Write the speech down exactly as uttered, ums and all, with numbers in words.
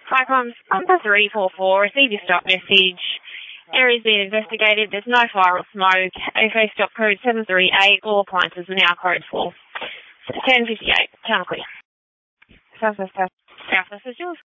Cyclones, number three four four, receive your stop message. Area's being investigated. There's no fire or smoke. O F O stop code seven three eight. All appliances are now code full. ten fifty-eight. Channel clear. South South South. South South is yours.